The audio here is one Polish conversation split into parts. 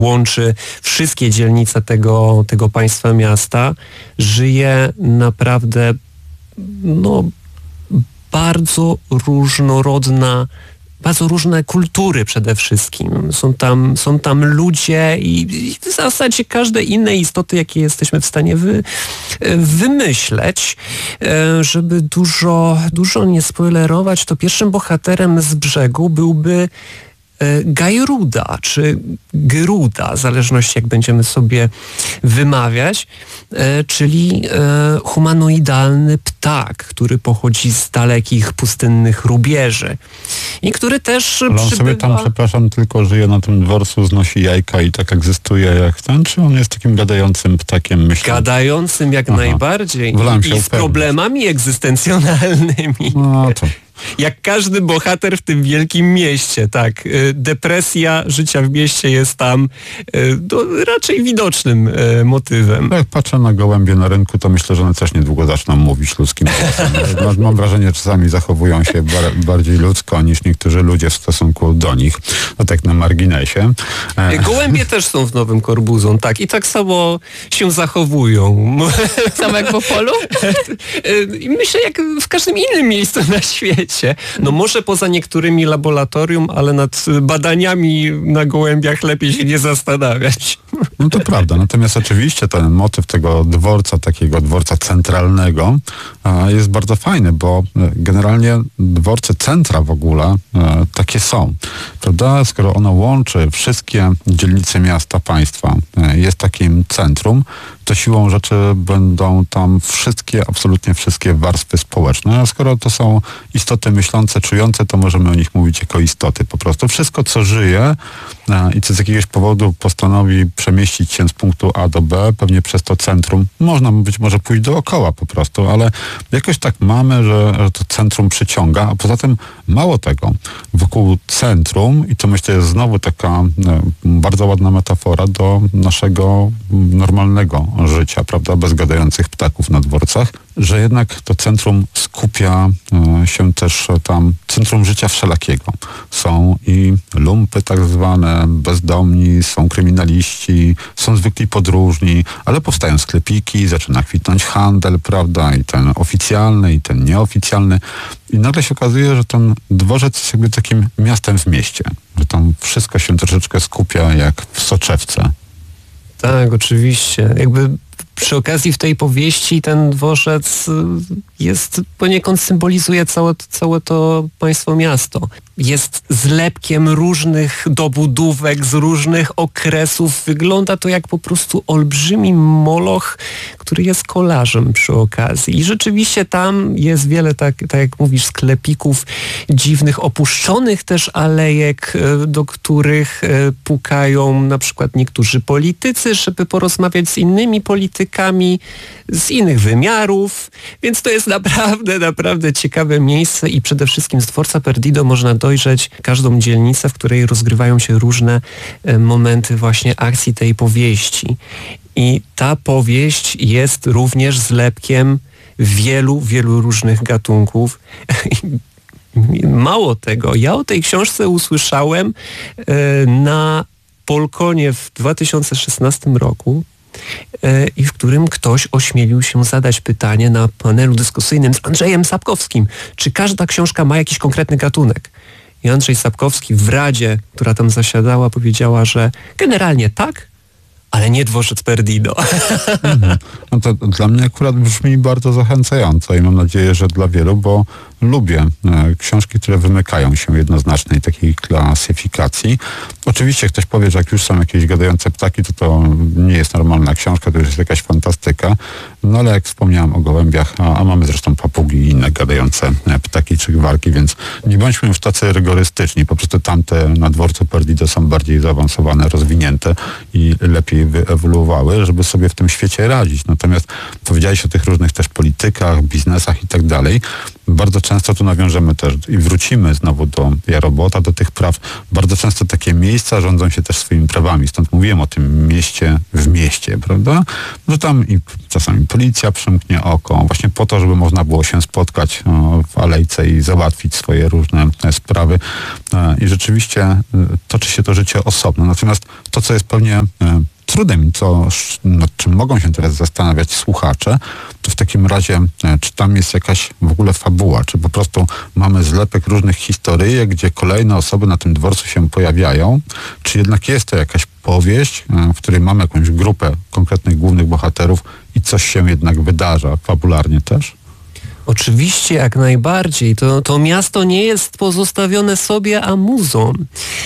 łączy wszystkie dzielnice tego państwa miasta, żyje naprawdę bardzo różnorodna, bardzo różne kultury przede wszystkim. Są tam ludzie i w zasadzie każde inne istoty, jakie jesteśmy w stanie wymyśleć. Żeby dużo nie spoilerować, to pierwszym bohaterem z brzegu byłby Gajruda, czy Gyruda, w zależności jak będziemy sobie wymawiać, czyli humanoidalny ptak, który pochodzi z dalekich, pustynnych rubieży i który też ale on sobie tam, przepraszam, tylko żyje na tym dworcu, znosi jajka i tak egzystuje jak ten, czy on jest takim gadającym ptakiem, myślę? Gadającym jak najbardziej i z problemami egzystencjonalnymi. No to... Jak każdy bohater w tym wielkim mieście, tak. Depresja życia w mieście jest tam raczej widocznym motywem. Jak patrzę na gołębie na rynku, to myślę, że one też niedługo zaczną mówić ludzkim głosem. Mam wrażenie, że czasami zachowują się bardziej ludzko niż niektórzy ludzie w stosunku do nich. No tak na marginesie. Gołębie też są w Nowym Korbuzon, tak. I tak samo się zachowują. Samo jak w Opolu? Myślę, jak w każdym innym miejscu na świecie. No może poza niektórymi laboratorium, ale nad badaniami na gołębiach lepiej się nie zastanawiać. No to prawda, natomiast oczywiście ten motyw tego dworca, takiego dworca centralnego jest bardzo fajny, bo generalnie dworce centra w ogóle takie są, prawda? Skoro ono łączy wszystkie dzielnice miasta, państwa, jest takim centrum, to siłą rzeczy będą tam absolutnie wszystkie warstwy społeczne, a skoro to są istoty myślące, czujące, to możemy o nich mówić jako istoty. Po prostu wszystko, co żyje i co z jakiegoś powodu postanowi przemieścić się z punktu A do B, pewnie przez to centrum, można być może pójść dookoła po prostu, ale jakoś tak mamy, że to centrum przyciąga, a poza tym mało tego, wokół centrum, i to myślę jest znowu taka bardzo ładna metafora do naszego normalnego życia, prawda, bez gadających ptaków na dworcach, że jednak to centrum skupia się też tam, centrum życia wszelakiego. Są i lumpy tak zwane, bezdomni, są kryminaliści, są zwykli podróżni, ale powstają sklepiki, zaczyna kwitnąć handel, prawda, i ten oficjalny, i ten nieoficjalny. I nagle się okazuje, że ten dworzec jest jakby takim miastem w mieście, że tam wszystko się troszeczkę skupia jak w soczewce. Tak, oczywiście. Jakby przy okazji w tej powieści ten dworzec jest, poniekąd symbolizuje całe to państwo miasto. Jest zlepkiem różnych dobudówek z różnych okresów. Wygląda to jak po prostu olbrzymi moloch, który jest kolażem przy okazji. I rzeczywiście tam jest wiele, tak jak mówisz, sklepików dziwnych, opuszczonych też alejek, do których pukają na przykład niektórzy politycy, żeby porozmawiać z innymi politykami z innych wymiarów. Więc to jest naprawdę ciekawe miejsce i przede wszystkim z dworca Perdido można dojrzeć każdą dzielnicę, w której rozgrywają się różne momenty właśnie akcji tej powieści. I ta powieść jest również zlepkiem wielu różnych gatunków. Mało tego, ja o tej książce usłyszałem na Polkonie w 2016 roku, i w którym ktoś ośmielił się zadać pytanie na panelu dyskusyjnym z Andrzejem Sapkowskim, czy każda książka ma jakiś konkretny gatunek. I Andrzej Sapkowski w radzie, która tam zasiadała, powiedziała, że generalnie tak, ale nie dworzec Perdido. No to dla mnie akurat brzmi bardzo zachęcająco i mam nadzieję, że dla wielu, bo lubię książki, które wymykają się jednoznacznej takiej klasyfikacji. Oczywiście ktoś powie, że jak już są jakieś gadające ptaki, to nie jest normalna książka, to już jest jakaś fantastyka. No ale jak wspomniałem o gołębiach, a mamy zresztą papugi i inne gadające ptaki czy gwarki, więc nie bądźmy już tacy rygorystyczni. Po prostu tamte na dworcu Perdido są bardziej zaawansowane, rozwinięte i lepiej wyewoluowały, żeby sobie w tym świecie radzić. Natomiast powiedziałeś o tych różnych też politykach, biznesach i tak dalej. bardzo często tu nawiążemy też i wrócimy znowu do Jarobota, do tych praw. Bardzo często takie miejsca rządzą się też swoimi prawami. Stąd mówiłem o tym mieście w mieście, prawda? Że tam i czasami policja przymknie oko, właśnie po to, żeby można było się spotkać w alejce i załatwić swoje różne sprawy. I rzeczywiście toczy się to życie osobno. Natomiast to, co jest pewnie trudem, nad czym mogą się teraz zastanawiać słuchacze, to w takim razie, czy tam jest jakaś w ogóle fabuła, czy po prostu mamy zlepek różnych historyjek, gdzie kolejne osoby na tym dworcu się pojawiają, czy jednak jest to jakaś powieść, w której mamy jakąś grupę konkretnych głównych bohaterów i coś się jednak wydarza, fabularnie też? Oczywiście, jak najbardziej. To miasto nie jest pozostawione sobie, a muzom.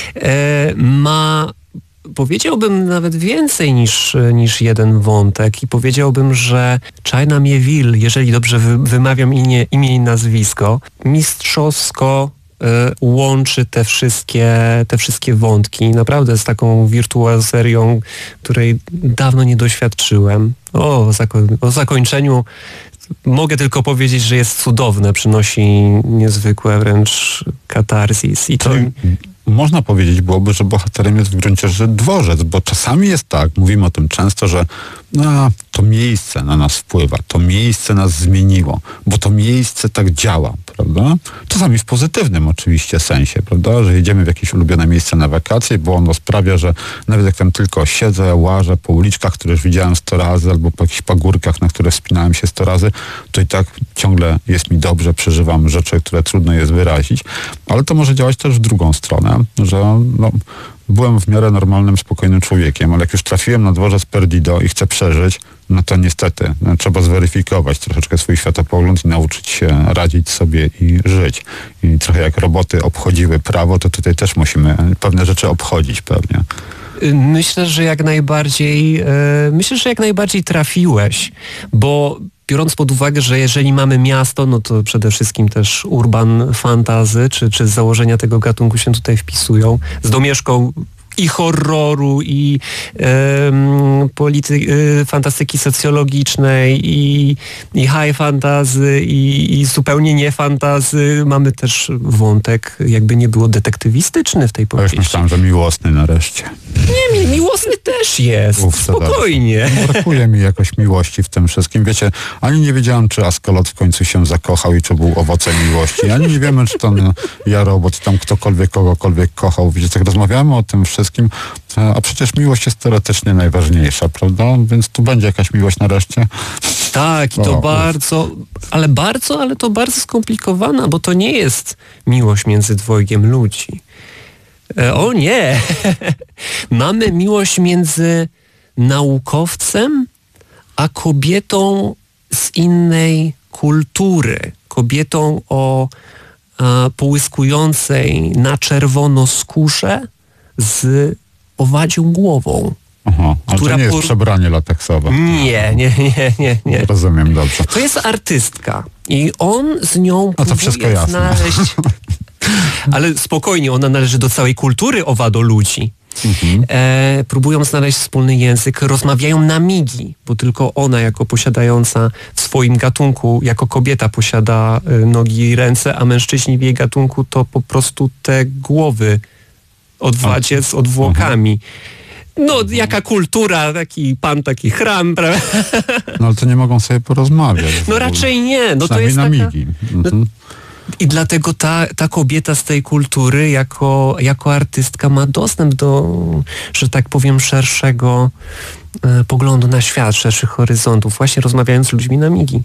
Ma, powiedziałbym, nawet więcej niż jeden wątek i powiedziałbym, że China Miéville, jeżeli dobrze wymawiam imię i nazwisko, mistrzowsko łączy te wszystkie wątki. Naprawdę z taką wirtuazerią, której dawno nie doświadczyłem. O zakończeniu mogę tylko powiedzieć, że jest cudowne, przynosi niezwykłe wręcz katarzis. I to... Można powiedzieć byłoby, że bohaterem jest w gruncie rzeczy dworzec, bo czasami jest tak, mówimy o tym często, że to miejsce na nas wpływa, to miejsce nas zmieniło, bo to miejsce tak działa, prawda? Czasami w pozytywnym oczywiście sensie, prawda? Że jedziemy w jakieś ulubione miejsce na wakacje, bo ono sprawia, że nawet jak tam tylko siedzę, łażę po uliczkach, które już widziałem 100 razy, albo po jakichś pagórkach, na które wspinałem się 100 razy, to i tak ciągle jest mi dobrze, przeżywam rzeczy, które trudno jest wyrazić, ale to może działać też w drugą stronę, że byłem w miarę normalnym, spokojnym człowiekiem, ale jak już trafiłem na dworzec Perdido i chcę przeżyć, no to niestety trzeba zweryfikować troszeczkę swój światopogląd i nauczyć się radzić sobie i żyć. I trochę jak roboty obchodziły prawo, to tutaj też musimy pewne rzeczy obchodzić pewnie. Myślę, że jak najbardziej trafiłeś, bo biorąc pod uwagę, że jeżeli mamy miasto, no to przede wszystkim też urban fantasy, czy z założenia tego gatunku się tutaj wpisują, z domieszką i horroru, i fantastyki socjologicznej, i high fantasy, i zupełnie nie fantasy. Mamy też wątek, jakby nie było, detektywistyczny w tej powieści. Myślałem, że miłosny nareszcie. Nie, miłosny też jest. Spokojnie. Brakuje mi jakoś miłości w tym wszystkim. Wiecie, ani nie wiedziałem, czy Askolot w końcu się zakochał i czy był owocem miłości. Ani nie wiemy, czy ten Jarobot, tam ktokolwiek kogokolwiek kochał. Wiecie, tak rozmawiamy o tym wszystkim, a przecież miłość jest teoretycznie najważniejsza, prawda? Więc tu będzie jakaś miłość nareszcie. Tak, i to ale to bardzo skomplikowana, bo to nie jest miłość między dwojgiem ludzi. O nie! Mamy miłość między naukowcem a kobietą z innej kultury. Kobietą o połyskującej na czerwono skórze z owadzią głową. Aha, ale to nie jest przebranie lateksowe. Nie. Rozumiem dobrze. To jest artystka i on z nią próbuje znaleźć... Ale spokojnie, ona należy do całej kultury owadoludzi. Próbują znaleźć wspólny język, rozmawiają na migi, bo tylko ona jako posiadająca w swoim gatunku, jako kobieta posiada nogi i ręce, a mężczyźni w jej gatunku to po prostu te głowy odwadzie z odwłokami. No, jaka kultura, taki pan, taki chram, prawda? No, ale to nie mogą sobie porozmawiać. No raczej nie. No to jest na taka... migi. I dlatego ta kobieta z tej kultury jako artystka ma dostęp do, że tak powiem, szerszego poglądu na świat, szerszych horyzontów, właśnie rozmawiając z ludźmi na migi.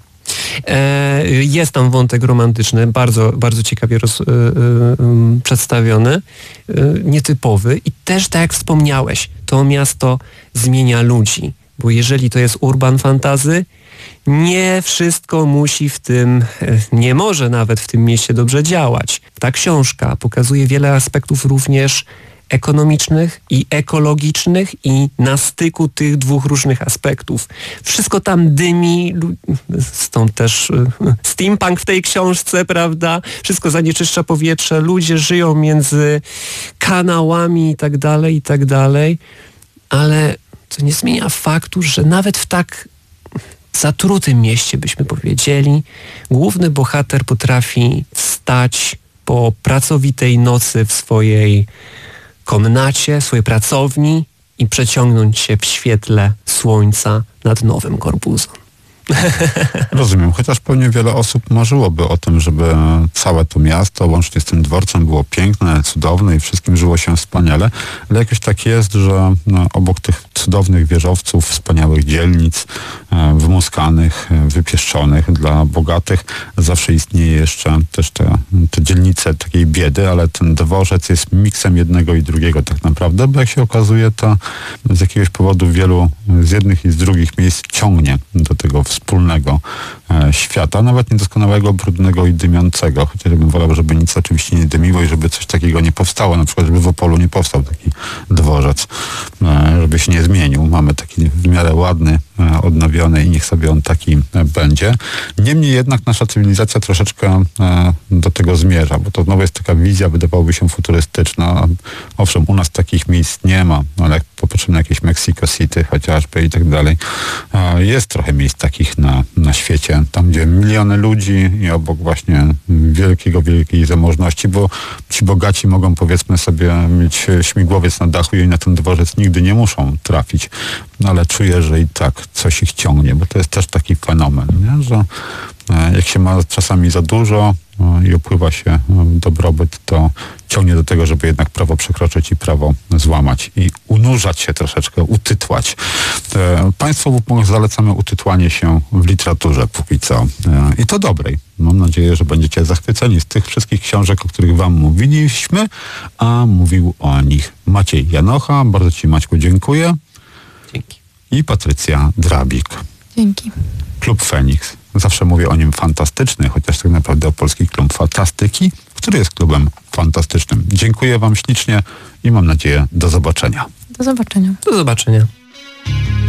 Jest tam wątek romantyczny, bardzo, bardzo ciekawie przedstawiony, nietypowy i też, tak jak wspomniałeś, to miasto zmienia ludzi, bo jeżeli to jest urban fantasy, nie wszystko musi nie może nawet w tym mieście dobrze działać. Ta książka pokazuje wiele aspektów również ekonomicznych i ekologicznych i na styku tych dwóch różnych aspektów. Wszystko tam dymi, stąd też steampunk w tej książce, prawda? Wszystko zanieczyszcza powietrze, ludzie żyją między kanałami i tak dalej, ale to nie zmienia faktu, że nawet w tak zatrutym mieście, byśmy powiedzieli, główny bohater potrafi stać po pracowitej nocy w swojej komnacie, swojej pracowni i przeciągnąć się w świetle słońca nad Nowym Korbuzon. Rozumiem, chociaż pewnie wiele osób marzyłoby o tym, żeby całe to miasto, łącznie z tym dworcem, było piękne, cudowne i wszystkim żyło się wspaniale, ale jakoś tak jest, że obok tych cudownych wieżowców, wspaniałych dzielnic, wymuskanych, wypieszczonych dla bogatych, zawsze istnieje jeszcze też te dzielnice takiej biedy, ale ten dworzec jest miksem jednego i drugiego tak naprawdę, bo jak się okazuje, to z jakiegoś powodu wielu z jednych i z drugich miejsc ciągnie do tego wspólnego świata, nawet niedoskonałego, brudnego i dymiącego, chociaż bym wolał, żeby nic oczywiście nie dymiło i żeby coś takiego nie powstało, na przykład żeby w Opolu nie powstał taki dworzec, żeby się nie zmienił. Mamy taki w miarę ładny, odnowiony i niech sobie on taki będzie. Niemniej jednak nasza cywilizacja troszeczkę do tego zmierza, bo to znowu jest taka wizja, wydawałoby się futurystyczna. Owszem, u nas takich miejsc nie ma, ale jak popatrzymy na jakieś Mexico City chociażby i tak dalej, jest trochę miejsc takich na świecie, tam gdzie miliony ludzi i obok właśnie wielkiej zamożności, bo ci bogaci mogą powiedzmy sobie mieć śmigłowiec na dachu i na ten dworzec nigdy nie muszą trafić. No ale czuję, że i tak coś ich ciągnie, bo to jest też taki fenomen, nie? Że jak się ma czasami za dużo i opływa się dobrobyt, to ciągnie do tego, żeby jednak prawo przekroczyć i prawo złamać i unurzać się troszeczkę, utytłać. Państwu zalecamy utytłanie się w literaturze póki co. I to dobrej. Mam nadzieję, że będziecie zachwyceni z tych wszystkich książek, o których wam mówiliśmy, a mówił o nich Maciej Janocha. Bardzo ci, Maćku, dziękuję. Dzięki. I Patrycja Drabik. Dzięki. Klub Feniks. Zawsze mówię o nim fantastyczny, chociaż tak naprawdę o Polski Klub Fantastyki, który jest klubem fantastycznym. Dziękuję wam ślicznie i mam nadzieję do zobaczenia. Do zobaczenia. Do zobaczenia.